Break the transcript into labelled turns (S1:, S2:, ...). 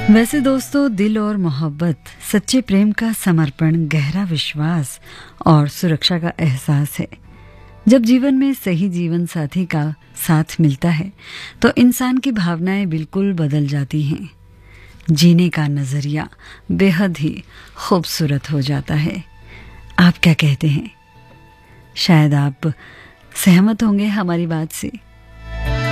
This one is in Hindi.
S1: वैसे दोस्तों, दिल और मोहब्बत, सच्चे प्रेम का समर्पण, गहरा विश्वास और सुरक्षा का एहसास है। जब जीवन में सही जीवन साथी का साथ मिलता है तो इंसान की भावनाएं बिल्कुल बदल जाती हैं। जीने का नजरिया बेहद ही खूबसूरत हो जाता है। आप क्या कहते हैं? शायद आप सहमत होंगे हमारी बात से।